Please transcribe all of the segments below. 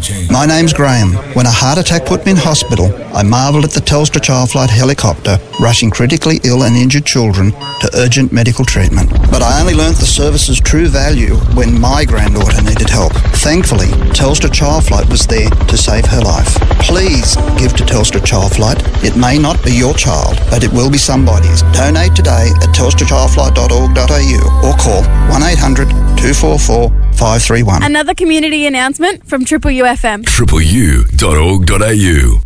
My name's Graham. When a heart attack put me in hospital, I marvelled at the Telstra Child Flight helicopter rushing critically ill and injured children to urgent medical treatment. But I only learnt the service's true value when my granddaughter needed help. Thankfully, Telstra Child Flight was there to save her life. Please give to Telstra Child Flight. It may not be your child, but it will be somebody's. Donate today at telstrachildflight.org.au or call 1-800-244-531. Another community announcement from Triple UFM. tripleu.org.au.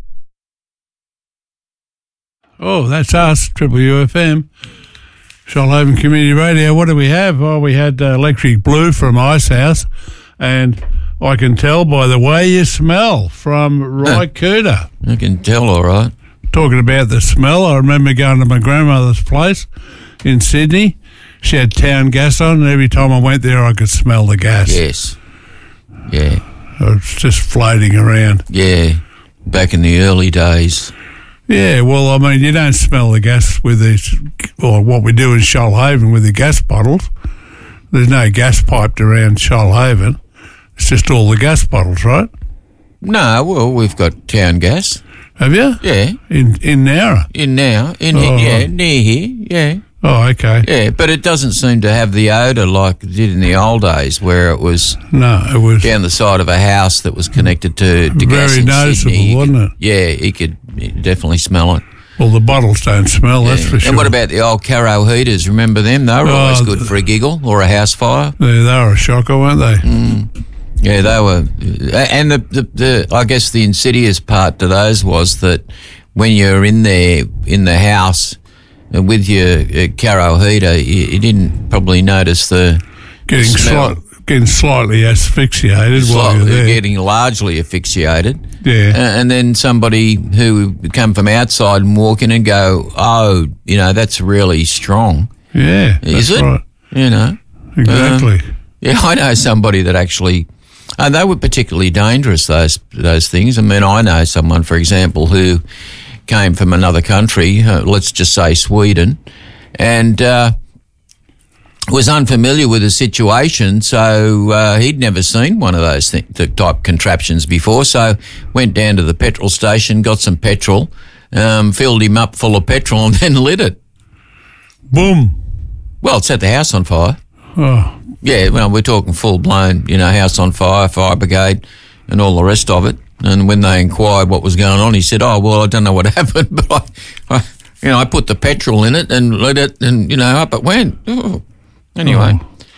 Oh, that's us, Triple UFM, Shoalhaven Community Radio. What do we have? Oh, we had Electric Blue from Ice House, and I can tell by the way you smell from Rycooter. I can tell, all right. Talking about the smell, I remember going to my grandmother's place in Sydney. She had town gas on, and every time I went there, I could smell the gas. Yes. Yeah. It was just floating around. Yeah. Back in the early days. Yeah, well, I mean, you don't smell the gas with these, or what we do in Shoalhaven with the gas bottles. There's no gas piped around Shoalhaven. It's just all the gas bottles, right? No, well, we've got town gas. Have you? Yeah. In Nowra? Near here, yeah. Oh, okay. Yeah, but it doesn't seem to have the odour like it did in the old days where it was down the side of a house that was connected to gas very in noticeable, Sydney. wasn't it? Yeah, you could definitely smell it. Well, the bottles don't smell, that's for sure. And what about the old Caro heaters? Remember them? They were always good for a giggle or a house fire. Yeah, they were a shocker, weren't they? Yeah, they were. And the I guess the insidious part to those was that when you're in there in the house with your Caro heater, you didn't probably notice the smell. Getting slightly asphyxiated while you're there. Getting largely asphyxiated. Yeah. And then somebody who would come from outside and walk in and go, oh, that's really strong. Yeah, Is that's it? right. Exactly. Exactly. Yeah, I know somebody that actually... they were particularly dangerous, those things. I mean, I know someone, for example, who came from another country, let's just say Sweden, and was unfamiliar with the situation, so he'd never seen one of those type contraptions before, so went down to the petrol station, got some petrol, filled him up full of petrol and then lit it. Boom. Well, it set the house on fire. Oh. Yeah, well, we're talking full-blown, house on fire, fire brigade, and all the rest of it. And when they inquired what was going on, he said, oh, well, I don't know what happened, but I put the petrol in it and lit it and, up it went. Oh. Anyway.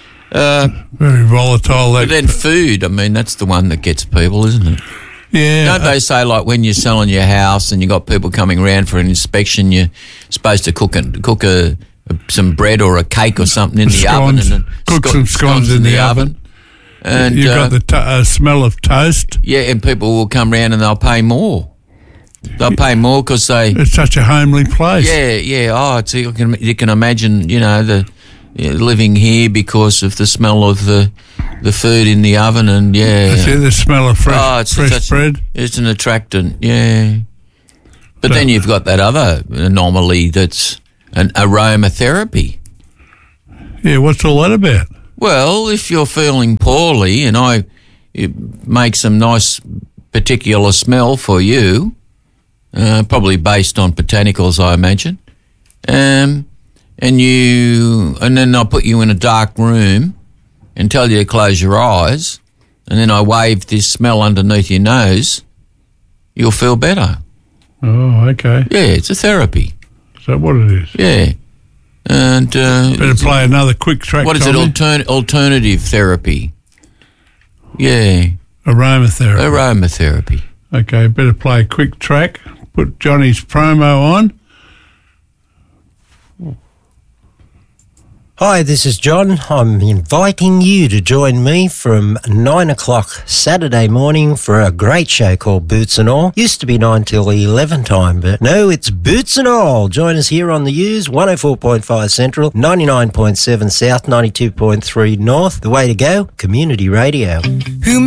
Very volatile. But then food, I mean, that's the one that gets people, isn't it? Yeah. Don't they say, like, when you're selling your house and you got people coming around for an inspection, you're supposed to cook some bread or a cake or something in the oven. And cook some scones in the oven. And you've got the smell of toast. Yeah, and people will come round and they'll pay more. They'll pay more because it's such a homely place. Yeah. Oh, you can imagine, living here because of the smell of the food in the oven and, yeah. I see the smell of fresh bread. It's an attractant, yeah. But then you've got that other anomaly that's an aromatherapy. Yeah, what's all that about? Well, if you're feeling poorly and it makes some nice particular smell for you, probably based on botanicals, I imagine, and then I'll put you in a dark room and tell you to close your eyes, and then I wave this smell underneath your nose, you'll feel better. Oh, okay. Yeah, it's a therapy. Is that what it is? Yeah. And better play another quick track. What is it? Alternative therapy. Yeah. Aromatherapy. Aromatherapy. Okay, better play a quick track. Put Johnny's promo on. Hi, this is John. I'm inviting you to join me from 9 o'clock Saturday morning for a great show called Boots and All. Used to be 9 till 11 time, but no, it's Boots and All. Join us here on the U's, 104.5 Central, 99.7 South, 92.3 North. The way to go, Community Radio. Who